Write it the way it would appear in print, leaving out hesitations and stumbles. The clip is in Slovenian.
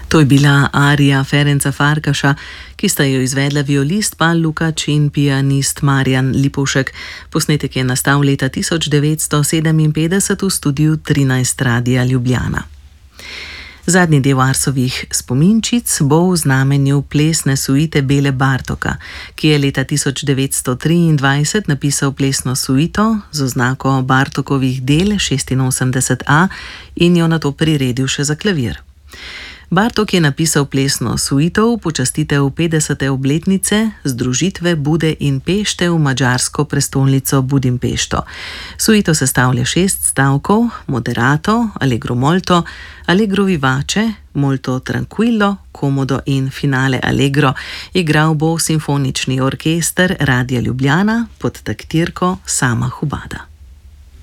To je bila arija Ferenca Farkaša, ki sta jo izvedla violist Pal Lukač in pianist Marjan Lipovšek. Posnetek je nastal leta 1957 v studiu 13 Radia Ljubljana. Zadnji del Arsovih spominčic bo v znamenju plesne suite Bele Bartoka, ki je leta 1923 napisal plesno suito z oznako Bartokovih del 86A in jo nato priredil še za klavir. Bartok je napisal plesno suito v počastitev 50. obletnice združitve Bude in Pešte v madžarsko prestolnico Budimpešto. Suito sestavlja 6 stavkov: moderato, allegro molto, allegro vivace, molto tranquillo, comodo in finale allegro. Igral bo simfonični orkester Radia Ljubljana pod taktirko Sama Hubada.